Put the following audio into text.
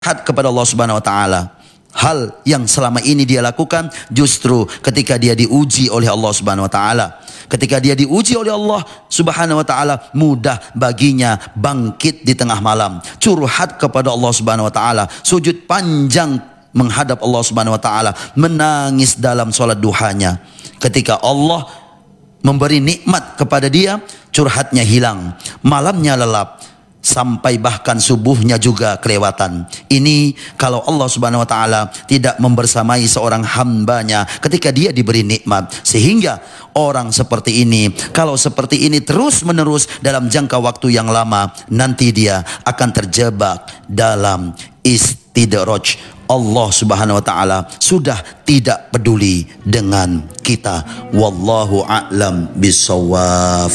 curhat kepada Allah Subhanahu wa taala. Hal yang selama ini dia lakukan justru ketika dia diuji oleh Allah Subhanahu wa taala. Ketika dia diuji oleh Allah Subhanahu wa taala, mudah baginya bangkit di tengah malam, curhat kepada Allah Subhanahu wa taala, sujud panjang menghadap Allah Subhanahu wa taala, menangis dalam salat duhanya. Ketika Allah memberi nikmat kepada dia, curhatnya hilang, malamnya lelap, sampai bahkan subuhnya juga kelewatan. Ini kalau Allah Subhanahu wa taala tidak membersamai seorang hambanya ketika dia diberi nikmat. Sehingga orang seperti ini, kalau seperti ini terus menerus dalam jangka waktu yang lama, nanti dia akan terjebak dalam istidraj. Allah Subhanahu wa taala sudah tidak peduli dengan kita. Wallahu a'lam bishawab.